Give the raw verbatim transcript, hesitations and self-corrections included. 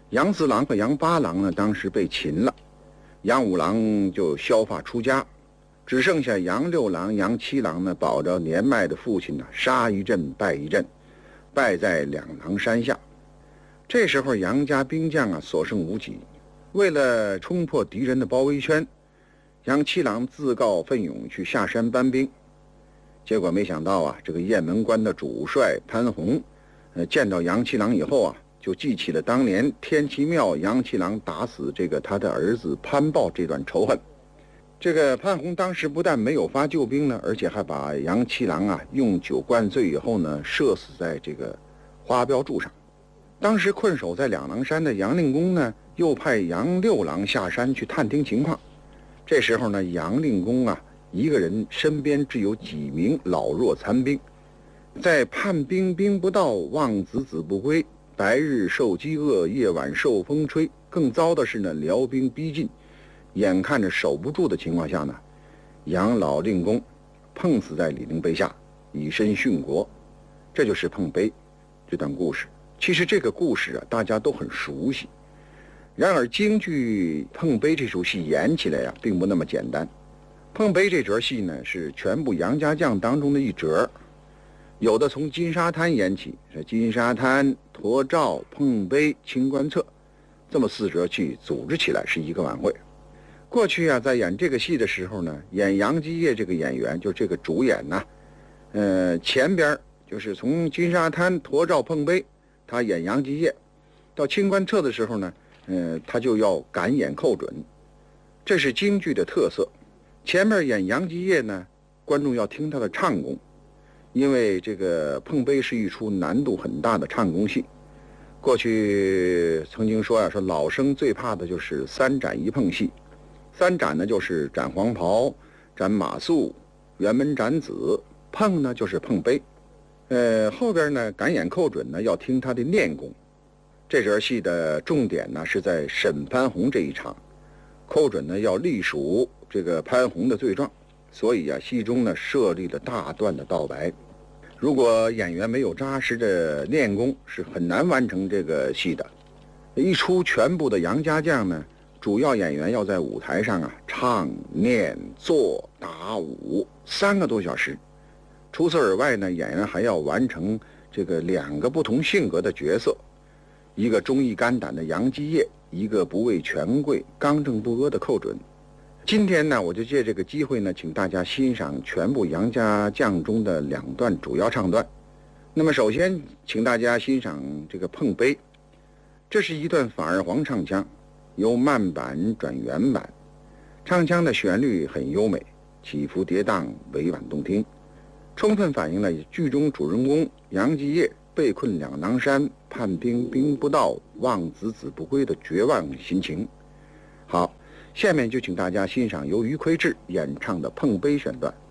杨四郎和杨八郎呢，当时被擒了，杨五郎就削发出家，只剩下杨六郎、杨七郎呢，保着年迈的父亲呢，杀一阵败一阵，败在两狼山下。这时候杨家兵将啊所剩无几，为了冲破敌人的包围圈，杨七郎自告奋勇去下山搬兵。结果没想到啊，这个雁门关的主帅潘洪，呃，见到杨七郎以后啊，就记起了当年天齐庙杨七郎打死这个他的儿子潘豹这段仇恨。这个潘洪当时不但没有发救兵呢，而且还把杨七郎啊用酒灌醉以后呢，射死在这个花标柱上。当时困守在两狼山的杨令公呢，又派杨六郎下山去探听情况。这时候呢，杨令公啊，一个人身边只有几名老弱残兵，在叛兵兵不到，望子子不归，白日受饥饿，夜晚受风吹。更糟的是呢，辽兵逼近，眼看着守不住的情况下呢，杨老令公碰死在李陵碑下，以身殉国。这就是碰碑这段故事。其实这个故事啊，大家都很熟悉。然而京剧《碰碑》这出戏演起来啊，并不那么简单。碰碑这折戏呢，是全部杨家将当中的一折，有的从金沙滩演起，是金沙滩、驼罩、碰碑、清官侧，这么四折戏组织起来是一个晚会。过去啊，在演这个戏的时候呢，演杨基业这个演员，就这个主演呢，呃，前边就是从金沙滩、驼罩、碰碑，他演杨基业，到清官侧的时候呢，呃，他就要赶演寇准，这是京剧的特色。前面演杨基业呢，观众要听他的唱功，因为这个碰碑是一出难度很大的唱功戏。过去曾经说啊，说老生最怕的就是三斩一碰戏。三斩呢就是斩黄袍、斩马谡、辕门斩子，碰呢就是碰碑。呃，后边呢赶演寇准呢要听他的练功。这折戏的重点呢是在审潘洪这一场，寇准呢要隶属这个潘洪的罪状，所以啊戏中呢设立了大段的道白。如果演员没有扎实的练功，是很难完成这个戏的。一出全部的杨家将呢，主要演员要在舞台上啊唱、念、做、打、舞三个多小时。除此而外呢，演员还要完成这个两个不同性格的角色，一个忠义肝胆的杨基业，一个不畏权贵、刚正不阿的寇准。今天呢，我就借这个机会呢，请大家欣赏全部杨家将中的两段主要唱段。那么首先请大家欣赏这个碰碑，这是一段反二黄唱腔，由慢板转原板，唱腔的旋律很优美，起伏跌宕，委婉动听，充分反映了剧中主人公杨基业被困两狼山，叛兵兵不到，望子子不归的绝望心情。好，下面就请大家欣赏由于魁智演唱的碰碑选段。